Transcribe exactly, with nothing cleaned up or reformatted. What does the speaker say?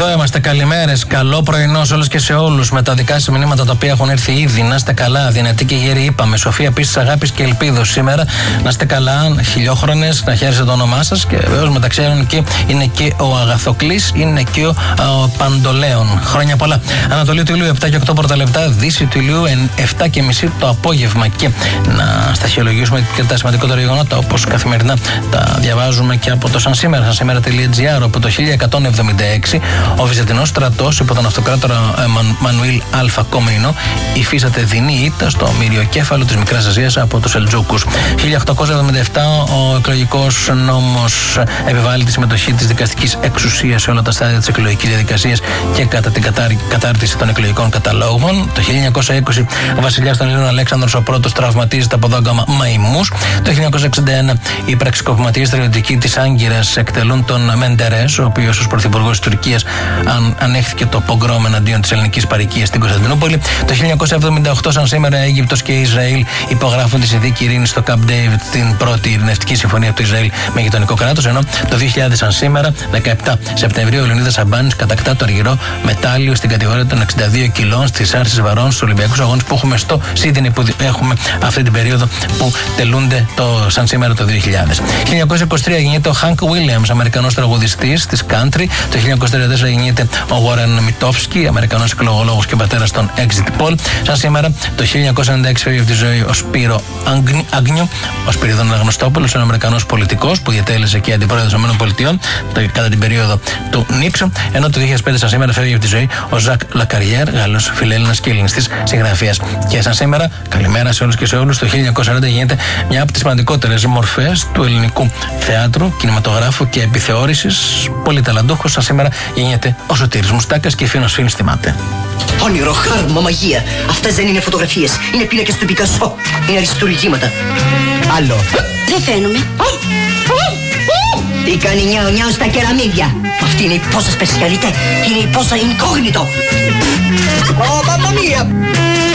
Εδώ είμαστε, καλημέρες, καλό πρωινό σε όλες και σε όλους. Με τα δικά σας μηνύματα τα οποία έχουν έρθει ήδη. Να είστε καλά, δυνατοί και γέροι, είπαμε. Σοφία επίσης, αγάπης και ελπίδος. Σήμερα να είστε καλά, χιλιόχρονες, να χαίρεστε το όνομά σας. Και βεβαίως μεταξύ άλλων και είναι και ο Αγαθοκλής, είναι και ο, ο Παντολέων. Χρόνια πολλά. Ανατολή του ηλίου επτά και οκτώ πρώτα λεπτά, δύση του ηλίου επτά και μισή το απόγευμα. Και να σταχυολογήσουμε και τα σημαντικότερα γεγονότα, όπως καθημερινά τα διαβάζουμε και από το Σαν Σήμερα, σαν σήμερα.gr. Από το χίλια εκατόν εβδομήντα έξι, ο Βυζαντινός στρατός υπό τον αυτοκράτορα ε, Μαν, Μανουήλ Α. Κομνηνό υφίσταται δεινή ήττα στο μυριοκέφαλο της Μικράς Ασίας από τους Σελτζούκους. χίλια οκτακόσια εβδομήντα επτά, ο εκλογικός νόμος επιβάλλει τη συμμετοχή της δικαστικής εξουσίας σε όλα τα στάδια της εκλογικής διαδικασίας και κατά την κατάρ, κατάρτιση των εκλογικών καταλόγων. Το χίλια εννιακόσια είκοσι, ο βασιλιάς των Ελλήνων Αλέξανδρος ο Πρώτος τραυματίζεται από δόγκαμα μαϊμούς. Το χίλια εννιακόσια εξήντα ένα, οι πραξικοπηματίες στρατιωτικοί της Άγκυρας εκτελούν τον Μεντερές, ο οποίος ως πρωθυπουργός της Τουρκίας αν, ανέχθηκε το πογκρόμ εναντίον της ελληνικής παροικίας στην Κωνσταντινούπολη. Το χίλια εννιακόσια εβδομήντα οκτώ, σαν σήμερα, Αίγυπτος και Ισραήλ υπογράφουν τη συνθήκη ειρήνης στο Camp David, την πρώτη ειρηνευτική συμφωνία του Ισραήλ με γειτονικό κράτος. Ενώ το δύο χιλιάδες, σαν σήμερα, δεκαεπτά Σεπτεμβρίου, ο Λεωνίδας Αμπάνης κατακτά το αργυρό μετάλλιο στην κατηγορία των εξήντα δύο κιλών στις άρσεις βαρών στους Ολυμπιακούς Αγώνες που έχουμε στο Σίδνεϊ, που έχουμε αυτή την περίοδο που τελούνται το σαν σήμερα το δύο χιλιάδες. χίλια εννιακόσια είκοσι τρία γεννιέται ο Hank Williams, Αμερικανός τραγουδιστής της country. Το χίλια εννιακόσια τριάντα τέσσερα γεννιέται ο Warren Mitofsky, Αμερικανός εκλογολόγος και πατέρας των Exit Poll. Σαν σήμερα το χίλια εννιακόσια ενενήντα έξι φεύγει από τη ζωή ο Σπύρο Άγνιου, ο Σπυριδών Αναγνωστόπουλος, ένα Αμερικανός πολιτικός που διατέλεσε και αντιπρόεδρος των ΗΠΑ κατά την περίοδο του Νίξον. Ενώ το δύο χιλιάδες πέντε, σαν σήμερα, φεύγει από τη ζωή ο Ζακ Λακαριέρ, Γάλλος φιλέλληνας και ελληνιστής συγγραφέας. Και σαν σήμερα, καλημέρα σε όλους και σε όλους, το χίλια εννιακόσια σαράντα γίνεται μια από τις σημαντικότερες μορφές του ελληνικού θεάτρου, κινηματογράφου και επιθεώρησης. Πολύ ταλαντούχος, σαν σήμερα γεννιέται ο Σωτήρης Μουστάκας και Φίνος Φίλης θυμάται. Όνειρο, χάρμα, μαγεία. Αυτές δεν είναι φωτογραφίες. Είναι πίνακες του Πικασό. Είναι αριστουργήματα. Άλλο. Δεν φαίνομαι. Τι κάνει νιάου νιάου στα κεραμίδια. Αυτή είναι η πόσα σπεσιαλιτέ. Είναι η πόσα incognito. Ω, μαμμα μία.